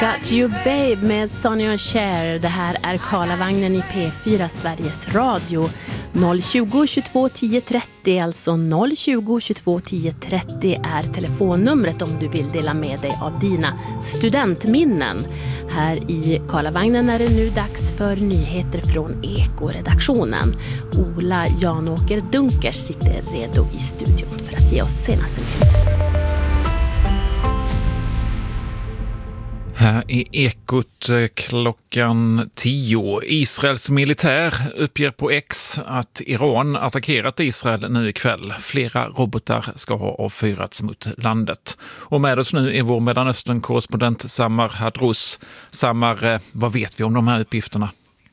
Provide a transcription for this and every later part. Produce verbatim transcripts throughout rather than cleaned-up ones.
Got You Babe med Sonny och Cher. Det här är Karlavagnen i P fyra Sveriges Radio. noll tjugo, tjugotvå, tio, trettio, alltså noll tjugo, tjugotvå, tio, trettio är telefonnumret om du vill dela med dig av dina studentminnen. Här i Karlavagnen är det nu dags för nyheter från Eko-redaktionen. Ola Janåker Dunkers sitter redo i studion för att ge oss senaste nytt. Här i Ekot klockan tio. Israels militär uppger på X att Iran attackerat Israel nu ikväll. Flera robotar ska ha avfyrats mot landet. Och med oss nu är vår Mellanöstern-korrespondent Samar Hadrous. Samar, vad vet vi om de här uppgifterna?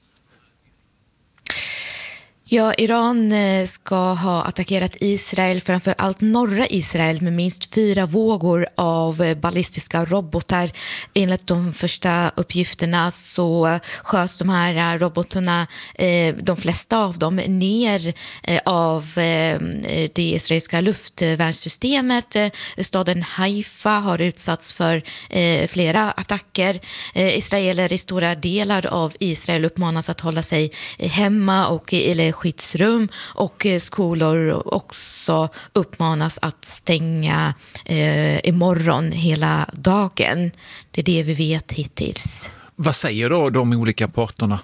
Ja, Iran ska ha attackerat Israel, framför allt norra Israel, med minst fyra vågor av ballistiska robotar. Enligt de första uppgifterna så sköts de här robotarna, de flesta av dem, ner av det israeliska luftvärnssystemet. Staden Haifa har utsatts för flera attacker. Israeler i stora delar av Israel uppmanas att hålla sig hemma och eller skyddsrum, och skolor också uppmanas att stänga eh, imorgon hela dagen. Det är det vi vet hittills. Vad säger då de olika parterna?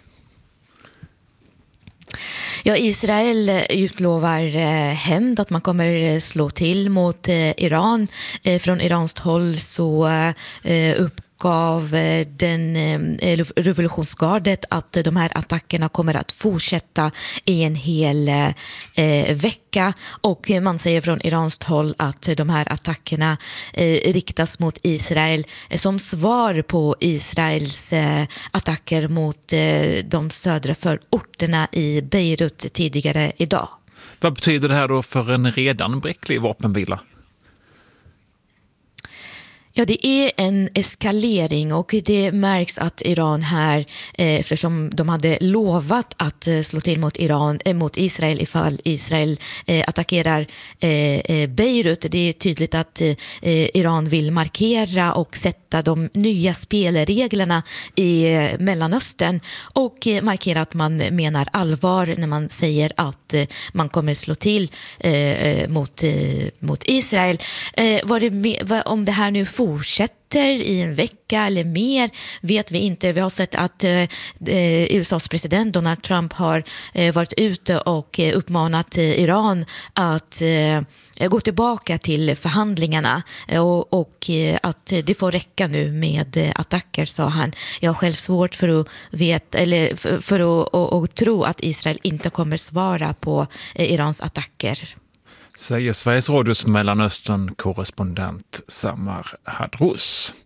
Ja, Israel utlovar eh, hämnd, att man kommer slå till mot eh, Iran. Eh, från iranskt håll så eh, upp av den eh, revolutionsgardet att de här attackerna kommer att fortsätta i en hel eh, vecka, och man säger från iranskt håll att de här attackerna eh, riktas mot Israel eh, som svar på Israels eh, attacker mot eh, de södra förorterna i Beirut tidigare idag. Vad betyder det här då för en redan bräcklig vapenvila? Ja, det är en eskalering, och det märks att Iran här, eh, eftersom de hade lovat att eh, slå till mot, Iran, eh, mot Israel ifall Israel eh, attackerar eh, Beirut. Det är tydligt att eh, Iran vill markera och sätta de nya spelreglerna i eh, Mellanöstern, och eh, markera att man menar allvar när man säger att eh, man kommer slå till eh, mot, eh, mot Israel. Eh, vad det med, vad, om det här nu fortsätter i en vecka eller mer vet vi inte. Vi har sett att eh, U S A:s president Donald Trump har eh, varit ute och eh, uppmanat eh, Iran att eh, gå tillbaka till förhandlingarna, eh, och, och eh, att det får räcka nu med eh, attacker, sa han. Jag har själv svårt för att, vet, eller för, för att och, och tro att Israel inte kommer svara på eh, Irans attacker. Säger Sveriges Radios Mellanöstern-korrespondent Samar Hadrous.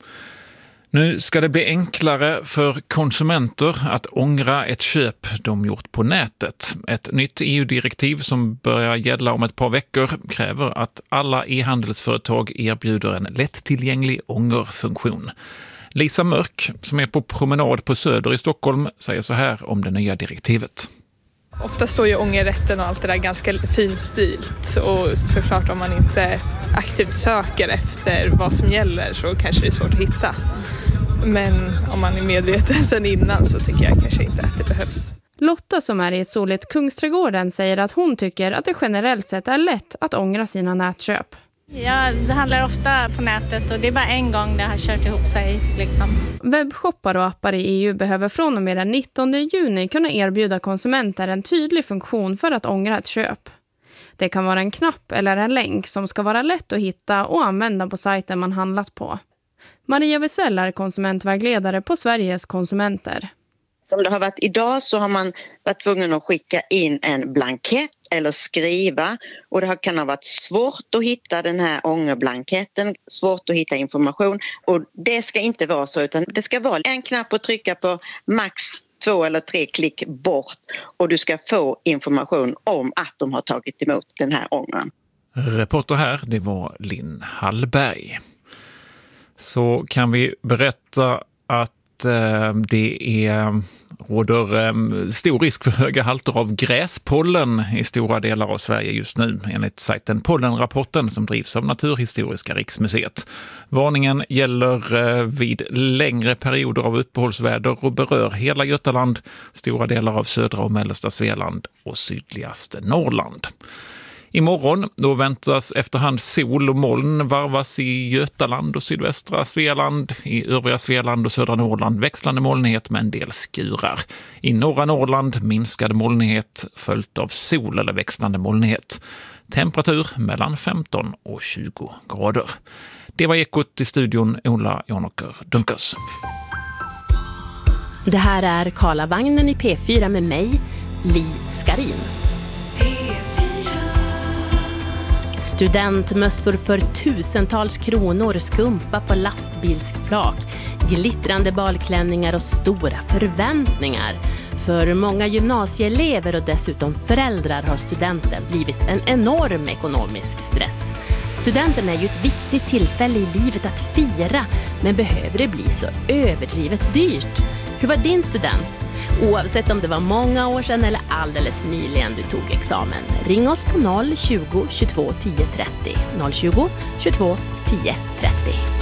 Nu ska det bli enklare för konsumenter att ångra ett köp de gjort på nätet. Ett nytt E U-direktiv som börjar gälla om ett par veckor kräver att alla e-handelsföretag erbjuder en lättillgänglig ångerfunktion. Lisa Mörk, som är på promenad på Söder i Stockholm, säger så här om det nya direktivet. Ofta står ju ångerrätten och allt det där ganska finstilt, och såklart om man inte aktivt söker efter vad som gäller så kanske det är svårt att hitta. Men om man är medveten sedan innan så tycker jag kanske inte att det behövs. Lotta, som är i ett soligt Kungsträdgården, säger att hon tycker att det generellt sett är lätt att ångra sina nätköp. Ja, det handlar ofta på nätet och det är bara en gång det har kört ihop sig. Liksom. Webbshoppar och appar i E U behöver från och med den nittonde juni kunna erbjuda konsumenter en tydlig funktion för att ångra ett köp. Det kan vara en knapp eller en länk som ska vara lätt att hitta och använda på sajten man handlat på. Maria Wessell är konsumentvägledare på Sveriges konsumenter. Som det har varit idag så har man varit tvungen att skicka in en blankett eller skriva, och det kan ha varit svårt att hitta den här ångerblanketten, svårt att hitta information, och det ska inte vara så, utan det ska vara en knapp att trycka på, max två eller tre klick bort, och du ska få information om att de har tagit emot den här ångern. Reporter här, det var Linn Hallberg. Så kan vi berätta att det är råder eh, stor risk för höga halter av gräspollen i stora delar av Sverige just nu, enligt sajten Pollenrapporten som drivs av Naturhistoriska riksmuseet. Varningen gäller eh, vid längre perioder av uppehållsväder och berör hela Götaland, stora delar av södra och mellersta Svealand och sydligaste Norrland. Imorgon då väntas efterhand sol och moln varvas i Götaland och sydvästra Svealand, i övriga Svealand och södra Norrland växlande molnighet med en del skurar. I norra Norrland minskad molnighet följt av sol eller växlande molnighet. Temperatur mellan femton och tjugo grader. Det var Ekot i studion, Ola Jonåker Dunkers. Det här är Karlavagnen i P fyra med mig, Li Skarin. Studentmössor för tusentals kronor, skumpa på lastbilsflak, glittrande balklänningar och stora förväntningar. För många gymnasieelever och dessutom föräldrar har studenten blivit en enorm ekonomisk stress. Studenten är ju ett viktigt tillfälle i livet att fira, men behöver det bli så överdrivet dyrt? Hur var din student? Oavsett om det var många år sedan eller alldeles nyligen du tog examen. Ring oss på noll tjugo, tjugotvå, tio trettio. noll tjugo, tjugotvå, tio trettio.